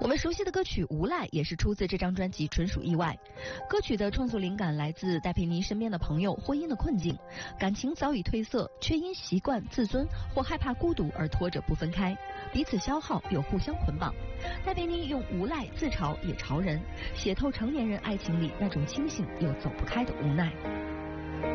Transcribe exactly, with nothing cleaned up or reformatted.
我们熟悉的歌曲《无赖》也是出自这张专辑，纯属意外。歌曲的创作灵感来自戴佩妮身边的朋友婚姻的困境，感情早已褪色，却因习惯、自尊或害怕孤独而拖着不分开，彼此消耗又互相捆绑。戴佩妮用无赖自嘲也嘲人，写透成年人爱情里那种清醒又走不开的无奈。